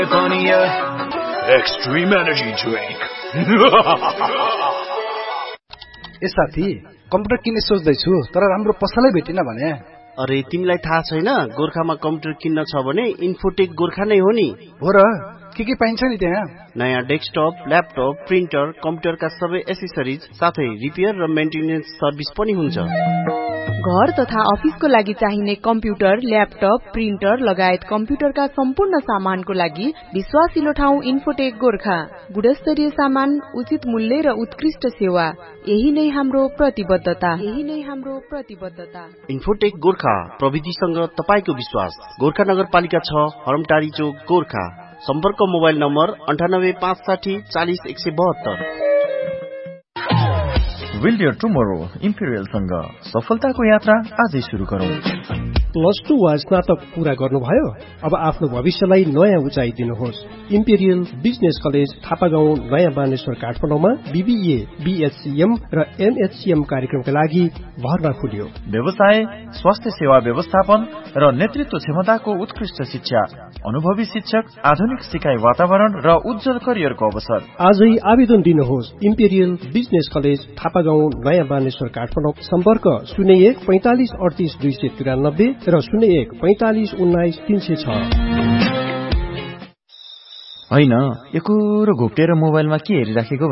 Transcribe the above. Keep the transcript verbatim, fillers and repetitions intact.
Extreme energy drink. ए साथी, computer किन्ने सोच्दैछु तर राम्रो पसलै भेटिन भने। अरे तिमीलाई थाहा छैन गोरखामा कम्प्युटर किन्न छ भने इन्फोटेक गोरखा नै हो नि। हो र के के पाइन्छ नि त्यहाँ? नयाँ डेस्कटप, ल्यापटप, प्रिन्टर, कम्प्युटरका सबै एसेसरिज साथै रिपेयर र मेन्टेनेन्स सर्भिस पनि हुन्छ। घर तथा अफिसको लागि चाहिने कम्प्युटर, ल्यापटप, प्रिन्टर लगायत कम्प्युटरका सम्पूर्ण सामानको लागि विश्वासिलो ठाउँ इन्फोटेक गोरखा। गुणस्तरीय सामान, उचित मूल्य र उत्कृष्ट सेवा, यही नै हाम्रो प्रतिबद्धता यही नै हाम्रो प्रतिबद्धता। इन्फोटेक गोरखा, प्रविधिसँग तपाईको विश्वास। गोरखा नगरपालिका छ, हरमटारी चोक, गोरखा। सम्पर्क मोबाइल नम्बर अन्ठानब्बे पाँच साठी चालिस एक सय बहत्तर। Build your tomorrow इम्पेरियल सँग सफलताको यात्रा आजै सुरु गरौँ। प्लस टू वा स्नातक पूरा गर्नुभयो? अब आफ्नो भविष्यलाई नयाँ उचाइ दिनुहोस्। इम्पेरियल बिजनेस कलेज थापागाउँ नयाँ बानेश्वर काठमाडौँमा बीबीए, बीएचसीएम र एमएचसीएम कार्यक्रमका लागि भर्ना खुल्यो। व्यवसाय, स्वास्थ्य सेवा व्यवस्थापन र नेतृत्व क्षमताको उत्कृष्ट शिक्षा, अनुभवी शिक्षक, आधुनिक सिकाइ वातावरण र उज्जवल करियरको अवसर। आजै आवेदन दिनुहोस्। इम्पेरियल बिजनेस कलेज थापागाउँ नयाँ बानेश्वर काठमाडौँ। सम्पर्क शून्य एक पैंतालिस अडतिस दुई सय तिरानब्बे र शून्य एक पैंतालिस उन्नाइस तीन सय छ। होइन, एकोरो घोप्टेर मोबाइलमा के हेरिराखेको